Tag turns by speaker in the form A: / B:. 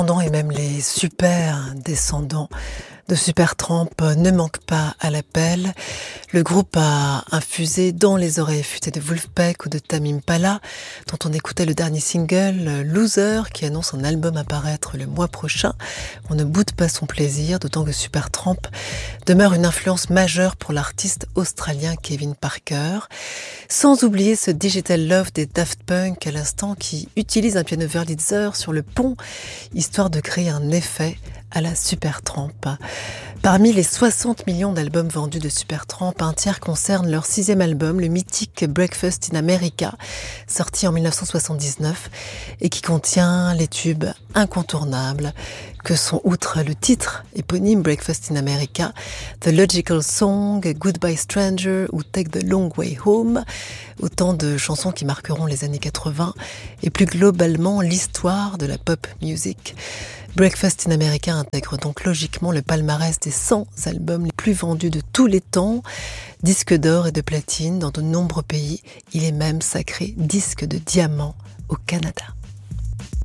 A: Et même les super descendants de Supertramp ne manquent pas à l'appel. Le groupe a infusé dans les oreilles futées de Wolfpack ou de Tame Impala, dont on écoutait le dernier single, Loser, qui annonce un album à paraître le mois prochain. On ne boude pas son plaisir, d'autant que Supertramp demeure une influence majeure pour l'artiste australien Kevin Parker. Sans oublier ce Digital Love des Daft Punk à l'instant, qui utilise un piano Wurlitzer sur le pont, histoire de créer un effet à la Supertramp. Parmi les 60 millions d'albums vendus de Supertramp, un tiers concerne leur 6e album, le mythique Breakfast in America, sorti en 1979 et qui contient les tubes incontournables que sont, outre le titre éponyme Breakfast in America, The Logical Song, Goodbye Stranger ou Take the Long Way Home, autant de chansons qui marqueront les années 80 et plus globalement l'histoire de la pop music. Breakfast in America intègre donc logiquement le palmarès des 100 albums les plus vendus de tous les temps, disque d'or et de platine dans de nombreux pays. Il est même sacré disque de diamant au Canada.